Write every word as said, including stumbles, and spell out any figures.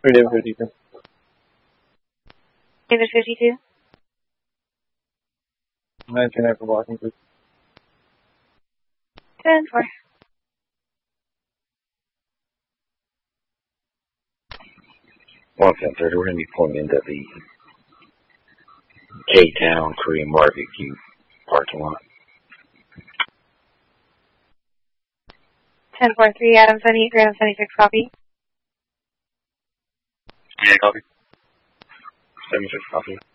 David fifty-two. David fifty-two. nineteen for blocking, please. ten four. one ten thirty, we're going to be pulling into the J-Town Korean Barbecue parking lot. ten four three, Adam seventy-eight, Adam seventy-six, copy. Yeah, copy. seventy-six, copy.